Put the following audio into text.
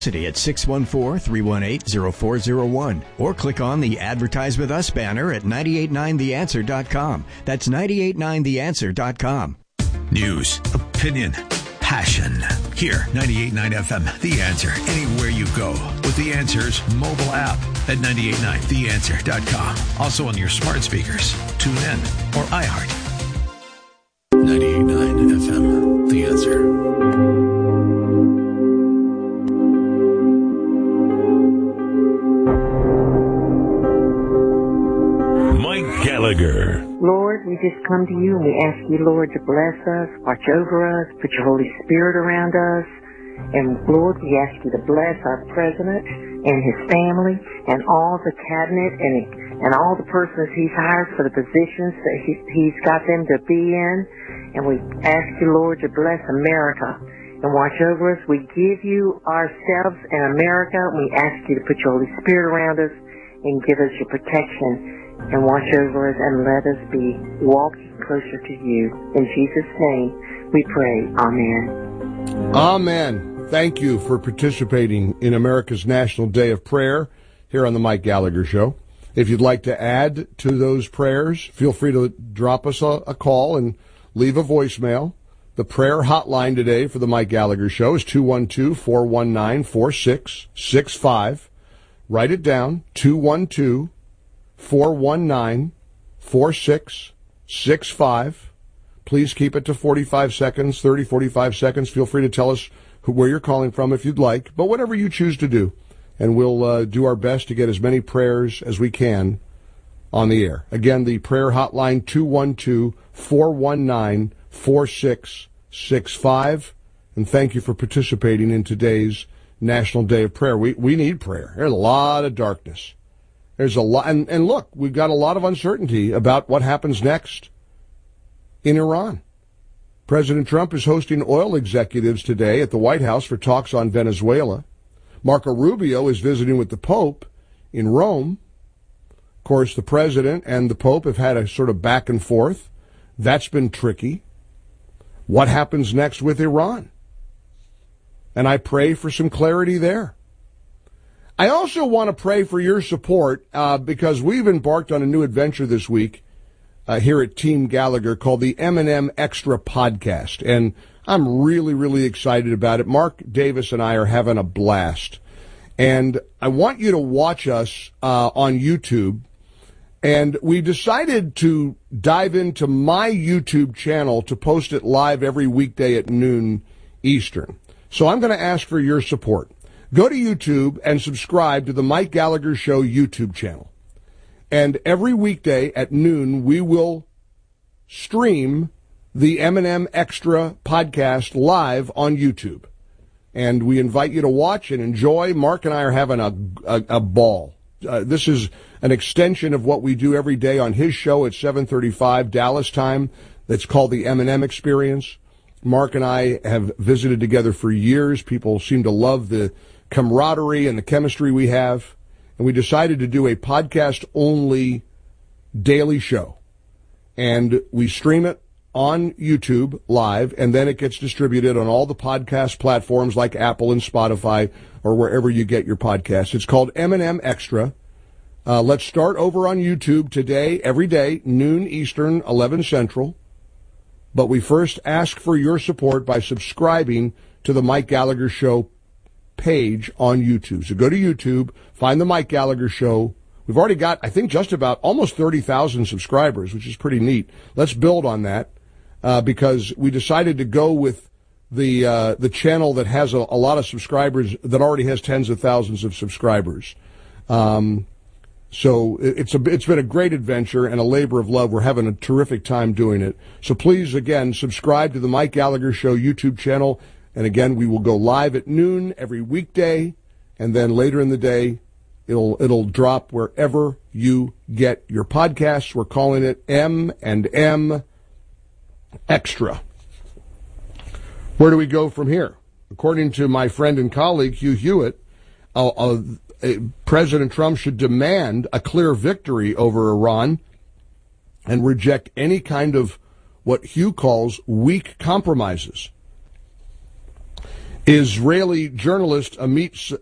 At 614-318-0401 or click on the Advertise With Us banner at 989theanswer.com. That's 989theanswer.com. News, opinion, passion. Here, 98.9 FM, The Answer. Anywhere you go with The Answer's mobile app at 989theanswer.com. Also on your smart speakers. Tune in or iHeart. 98.9 FM, The Answer. Gallagher. Lord, we just come to you and we ask you, Lord, to bless us, watch over us, put your Holy Spirit around us. And Lord, we ask you to bless our president and his family and all the cabinet and all the persons he's hired for the positions that he's got them to be in. And we ask you, Lord, to bless America and watch over us. We give you ourselves and America. And we ask you to put your Holy Spirit around us and give us your protection. And watch over us and let us be walking closer to you. In Jesus' name we pray. Amen. Amen. Thank you for participating in America's National Day of Prayer here on the Mike Gallagher Show. If you'd like to add to those prayers, feel free to drop us a call and leave a voicemail. The prayer hotline today for the Mike Gallagher Show is 212-419-4665. Write it down, 212-419-4665. Please keep it to 45 seconds, 30, 45 seconds. Feel free to tell us where you're calling from if you'd like, but whatever you choose to do. And we'll do our best to get as many prayers as we can on the air. Again, the prayer hotline, 212-419-4665. And thank you for participating in today's National Day of Prayer. We need prayer. There's a lot of darkness. There's a lot, and look, we've got a lot of uncertainty about what happens next in Iran. President Trump is hosting oil executives today at the White House for talks on Venezuela. Marco Rubio is visiting with the Pope in Rome. Of course, the president and the Pope have had a sort of back and forth. That's been tricky. What happens next with Iran? And I pray for some clarity there. I also want to pray for your support because we've embarked on a new adventure this week here at Team Gallagher called the M&M Extra Podcast. And I'm really, really excited about it. Mark Davis and I are having a blast. And I want you to watch us on YouTube. And we decided to dive into my YouTube channel to post it live every weekday at noon Eastern. So I'm going to ask for your support. Go to YouTube and subscribe to the Mike Gallagher Show YouTube channel. And every weekday at noon, we will stream the M&M Extra podcast live on YouTube. And we invite you to watch and enjoy. Mark and I are having a ball. This is an extension of what we do every day on his show at 7:35 Dallas time. That's called the M&M Experience. Mark and I have visited together for years. People seem to love the camaraderie and the chemistry we have. And we decided to do a podcast-only daily show. And we stream it on YouTube live, and then it gets distributed on all the podcast platforms like Apple and Spotify or wherever you get your podcasts. It's called M&M Extra. Let's start over on YouTube today, every day, noon Eastern, 11 Central. But we first ask for your support by subscribing to the Mike Gallagher Show page on YouTube. So go to YouTube, find the Mike Gallagher Show. We've already got, I think, just about almost 30,000 subscribers, which is pretty neat. Let's build on that because we decided to go with the channel that has a lot of subscribers, that already has tens of thousands of subscribers. So it's been a great adventure and a labor of love. We're having a terrific time doing it. So please, again, subscribe to the Mike Gallagher Show YouTube channel. And again, we will go live at noon every weekday, and then later in the day, it'll drop wherever you get your podcasts. We're calling it M&M Extra. Where do we go from here? According to my friend and colleague Hugh Hewitt, President Trump should demand a clear victory over Iran and reject any kind of what Hugh calls weak compromises. Israeli journalist Amit